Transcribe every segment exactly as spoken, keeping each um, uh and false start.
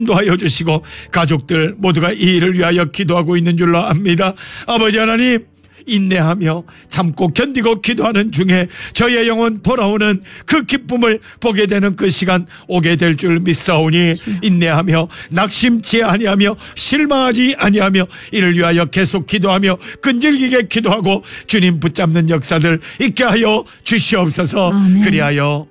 인도하여 주시고 가족들 모두가 이 일을 위하여 기도하고 있는 줄로 압니다. 아버지 하나님, 인내하며 참고 견디고 기도하는 중에 저의 영혼 돌아오는 그 기쁨을 보게 되는 그 시간 오게 될 줄 믿사오니 인내하며 낙심치 아니하며 실망하지 아니하며 이를 위하여 계속 기도하며 끈질기게 기도하고 주님 붙잡는 역사들 있게 하여 주시옵소서. 아멘. 그리하여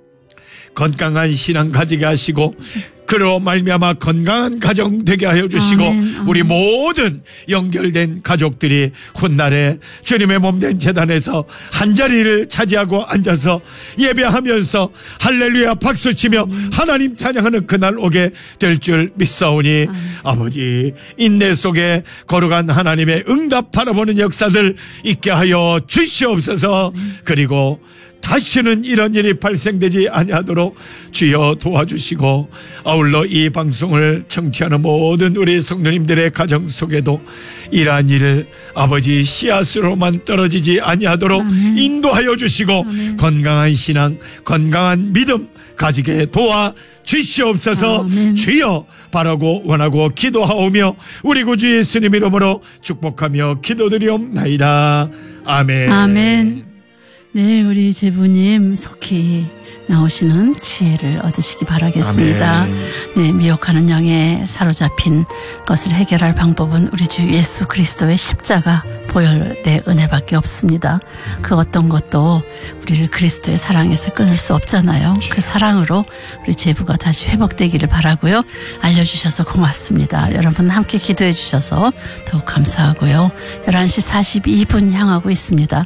건강한 신앙 가지게 하시고 그로 말미암아 건강한 가정 되게 하여 주시고 아멘, 아멘. 우리 모든 연결된 가족들이 훗날에 주님의 몸된 제단에서 한자리를 차지하고 앉아서 예배하면서 할렐루야 박수치며 아멘. 하나님 찬양하는 그날 오게 될 줄 믿사오니 아멘. 아버지 인내 속에 거룩한 하나님의 응답 바라보는 역사들 있게 하여 주시옵소서. 아멘. 그리고 다시는 이런 일이 발생되지 아니하도록 주여 도와주시고 아울러 이 방송을 청취하는 모든 우리 성도님들의 가정 속에도 이러한 일을 아버지 씨앗으로만 떨어지지 아니하도록 아멘. 인도하여 주시고 아멘. 건강한 신앙 건강한 믿음 가지게 도와 주시옵소서. 아멘. 주여 바라고 원하고 기도하오며 우리 구주 예수님 이름으로 축복하며 기도드리옵나이다. 아멘. 아멘. 네, 우리 제부님 속히 나오시는 지혜를 얻으시기 바라겠습니다. 아멘. 네, 미혹하는 영에 사로잡힌 것을 해결할 방법은 우리 주 예수 그리스도의 십자가 보혈의 은혜밖에 없습니다. 그 어떤 것도 우리를 그리스도의 사랑에서 끊을 수 없잖아요. 그 사랑으로 우리 제부가 다시 회복되기를 바라고요. 알려주셔서 고맙습니다. 여러분 함께 기도해 주셔서 더욱 감사하고요. 열한 시 사십이 분 향하고 있습니다.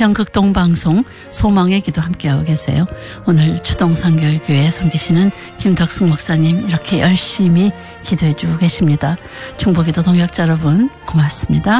대전극동방송 소망의 기도 함께하고 계세요. 오늘 추동선결교회 섬기시는 김덕승 목사님 이렇게 열심히 기도해 주고 계십니다. 중보기도 동역자 여러분 고맙습니다.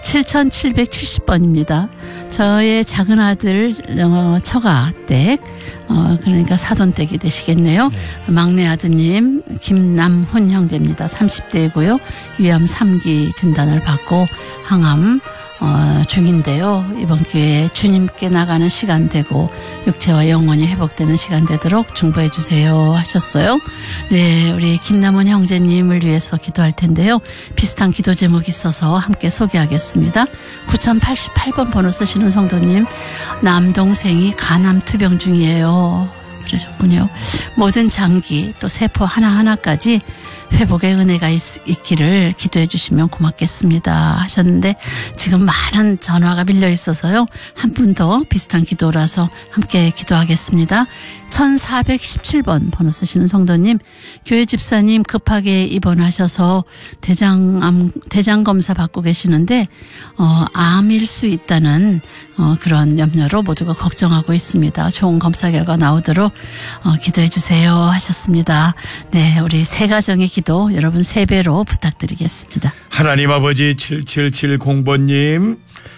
칠천칠백칠십 번입니다. 저의 작은 아들 어, 처가댁 어, 그러니까 사돈댁이 되시겠네요. 네. 막내 아드님 김남훈 형제입니다. 삼십 대이고요. 위암 삼 기 진단을 받고 항암 어, 중인데요. 이번 기회에 주님께 나가는 시간 되고 육체와 영혼이 회복되는 시간 되도록 중보해 주세요 하셨어요. 네, 우리 김남원 형제님을 위해서 기도할 텐데요. 비슷한 기도 제목이 있어서 함께 소개하겠습니다. 구천팔십팔 번 번호 쓰시는 성도님, 남동생이 간암 투병 중이에요. 그러셨군요. 모든 장기 또 세포 하나하나까지 회복의 은혜가 있, 있기를 기도해 주시면 고맙겠습니다 하셨는데 지금 많은 전화가 밀려 있어서요. 한 분 더 비슷한 기도라서 함께 기도하겠습니다. 천사백십칠 번 번호 쓰시는 성도님, 교회 집사님 급하게 입원하셔서 대장암, 대장검사 받고 계시는데 어, 암일 수 있다는 어, 그런 염려로 모두가 걱정하고 있습니다. 좋은 검사 결과 나오도록 어, 기도해 주세요 하셨습니다. 네, 우리 세 가정의 기도 여러분 세 배로 부탁드리겠습니다. 하나님 아버지 칠칠칠공 번님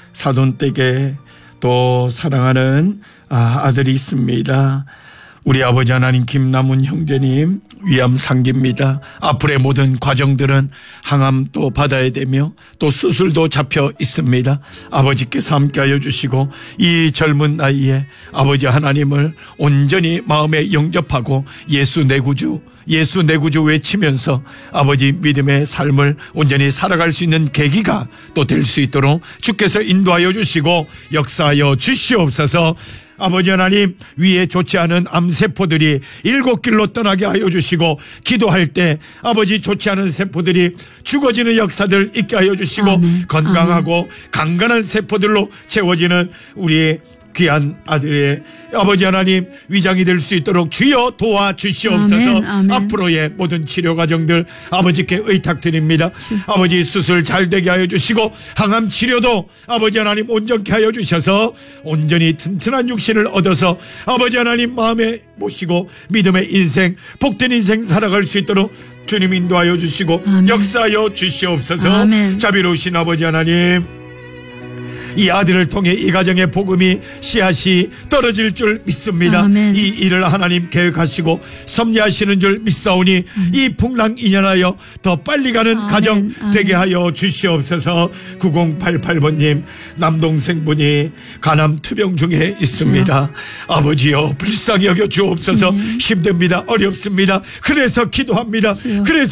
사돈댁에 또 사랑하는 아, 아들이 있습니다. 우리 아버지 하나님 김남훈 형제님 위암 삼 기입니다. 앞으로의 모든 과정들은 항암 또 받아야 되며 또 수술도 잡혀 있습니다. 아버지께서 함께하여 주시고 이 젊은 나이에 아버지 하나님을 온전히 마음에 영접하고 예수 내 구주 예수 내 구주 외치면서 아버지 믿음의 삶을 온전히 살아갈 수 있는 계기가 또 될 수 있도록 주께서 인도하여 주시고 역사하여 주시옵소서. 아버지 하나님 위에 좋지 않은 암세포들이 일곱 길로 떠나게 하여 주시고 기도할 때 아버지 좋지 않은 세포들이 죽어지는 역사들 있게 하여 주시고 아멘. 건강하고 아멘. 강건한 세포들로 채워지는 우리 귀한 아들의 아버지 하나님 위장이 될 수 있도록 주여 도와주시옵소서. 아멘, 아멘. 앞으로의 모든 치료 과정들 아버지께 의탁드립니다. 주. 아버지 수술 잘 되게 하여 주시고 항암 치료도 아버지 하나님 온전케 하여 주셔서 온전히 튼튼한 육신을 얻어서 아버지 하나님 마음에 모시고 믿음의 인생 복된 인생 살아갈 수 있도록 주님 인도하여 주시고 아멘. 역사하여 주시옵소서. 아멘. 자비로우신 아버지 하나님 이 아들을 통해 이 가정의 복음이 씨앗이 떨어질 줄 믿습니다. 아멘. 이 일을 하나님 계획하시고 섭리하시는 줄 믿사오니 음. 이 풍랑 인연하여 더 빨리 가는 아멘. 가정 아멘. 되게 하여 주시옵소서. 구공팔팔 번님 남동생분이 간암 투병 중에 있습니다. 음. 아버지여 불쌍히 여겨 주옵소서. 음. 힘듭니다. 어렵습니다. 그래서 기도합니다. 그래서